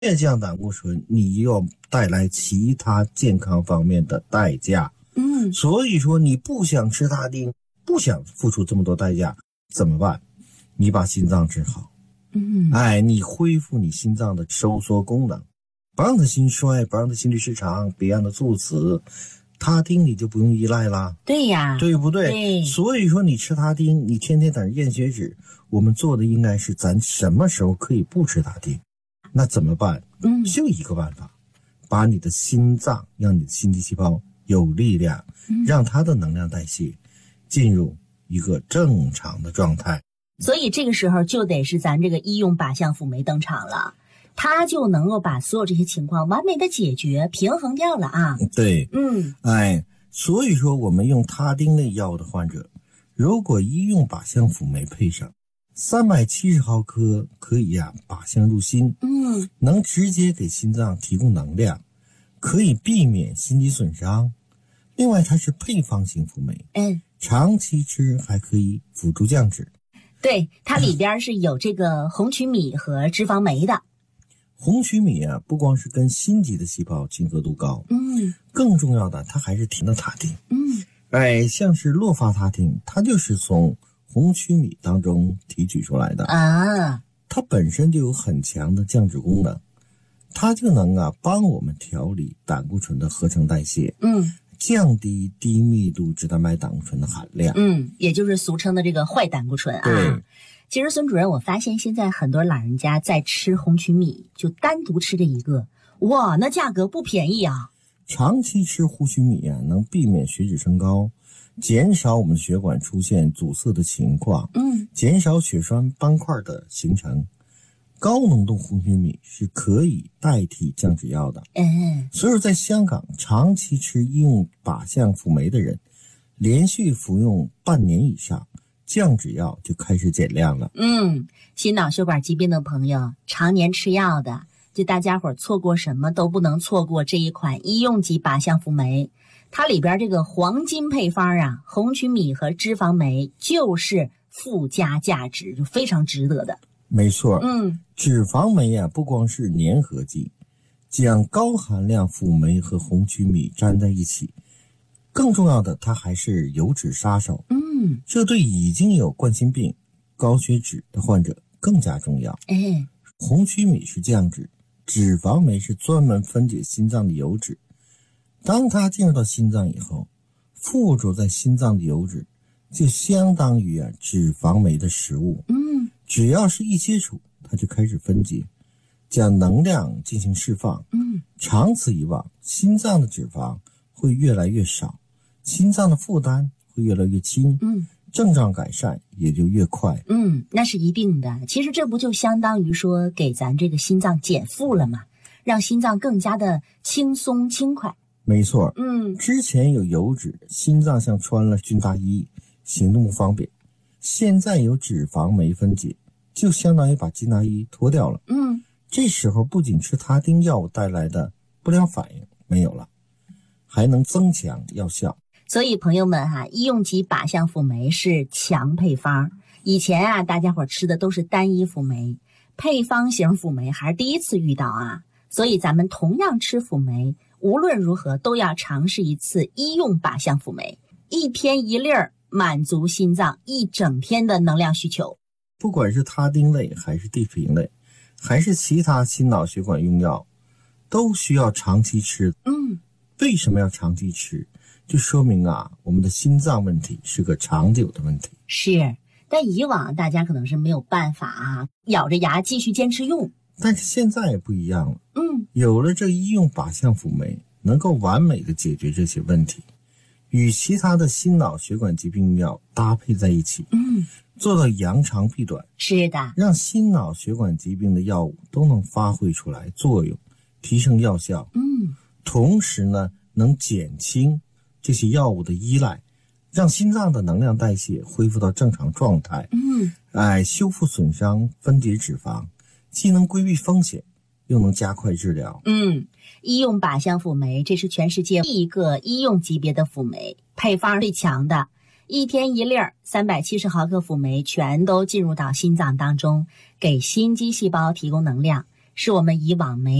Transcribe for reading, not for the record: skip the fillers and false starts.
越降胆固醇，你又要带来其他健康方面的代价。所以说你不想吃他汀，不想付出这么多代价，怎么办？你把心脏治好。你恢复你心脏的收缩功能，不让它心衰，不让它心律失常，别让它猝死，他汀你就不用依赖啦。 对呀， 对不对？ 对。 所以说你吃他汀，你天天等着验血脂，我们做的应该是咱什么时候可以不吃他汀？那怎么办？就一个办法，把你的心脏，让你的心肌细胞有力量，让它的能量代谢进入一个正常的状态。 所以这个时候就得是咱这个医用靶向辅酶登场了，它就能够把所有这些情况完美的解决，平衡掉了啊。 对，所以说我们用他汀类药的患者，如果医用靶向辅酶配上370毫克，可以靶向入心，能直接给心脏提供能量，可以避免心肌损伤。另外它是配方型辅酶，长期吃还可以辅助降脂。 对，它里边是有这个红曲米和脂肪酶的。 红曲米不光是跟心肌的细胞亲和度高，更重要的它还是甜的他汀。像是洛发他汀，它就是从红曲米当中提取出来的啊，它本身就有很强的降脂功能，它就能帮我们调理胆固醇的合成代谢，降低低密度脂蛋白胆固醇的含量， 也就是俗称的这个坏胆固醇啊。 对， 其实孙主任，我发现现在很多老人家在吃红曲米，就单独吃这一个，哇，那价格不便宜啊。 长期吃红曲米能避免血脂升高，减少我们的血管出现阻塞的情况，减少血栓斑块的形成。高浓度红曲米是可以代替降脂药的。所以说在香港长期吃医用靶向辅酶的人，连续服用半年以上，降脂药就开始减量了。 心脑血管疾病的朋友，常年吃药的，就大家伙错过什么都不能错过这一款医用级靶向辅酶。它里边这个黄金配方红曲米和脂肪酶就是附加价值，就非常值得的。 没错，脂肪酶不光是粘合剂，将高含量辅酶和红曲米粘在一起，更重要的它还是油脂杀手。这对已经有冠心病、高血脂的患者更加重要。红曲米是降脂，脂肪酶是专门分解心脏的油脂。当它进入到心脏以后，附着在心脏的油脂就相当于脂肪酶的食物。只要是一接触，它就开始分解，将能量进行释放。长此以往，心脏的脂肪会越来越少，心脏的负担会越来越轻，症状改善也就越快。 那是一定的。其实这不就相当于说给咱这个心脏减负了吗？让心脏更加的轻松轻快。 没错，之前有油脂，心脏像穿了军大衣，行动不方便。现在有脂肪酶分解，就相当于把军大衣脱掉了。这时候不仅吃他汀药物带来的不良反应没有了，还能增强药效。 所以朋友们医用级靶向辅酶是强配方。以前大家伙吃的都是单一辅酶，配方型辅酶还是第一次遇到所以咱们同样吃辅酶，无论如何都要尝试一次医用靶向辅酶，一天一粒儿，满足心脏一整天的能量需求。 不管是他汀类还是地平类，还是其他心脑血管用药，都需要长期吃。为什么要长期吃？就说明我们的心脏问题是个长久的问题。 是，但以往大家可能是没有办法咬着牙继续坚持用。 但是现在也不一样了。有了这医用靶向辅酶，能够完美的解决这些问题，与其他的心脑血管疾病药搭配在一起，做到扬长避短。 是的， 让心脑血管疾病的药物都能发挥出来作用，提升药效。同时呢，能减轻这些药物的依赖，让心脏的能量代谢恢复到正常状态。修复损伤，分解脂肪，既能规避风险，又能加快治疗。 医用靶向辅酶，这是全世界第一个医用级别的辅酶，配方最强的，一天一粒儿，370毫克辅酶全都进入到心脏当中，给心肌细胞提供能量， 是我们以往没